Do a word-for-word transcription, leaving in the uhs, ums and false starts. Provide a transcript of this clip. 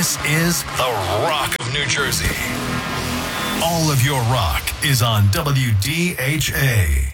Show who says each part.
Speaker 1: This is the Rock of New Jersey. All of your rock is on W D H A.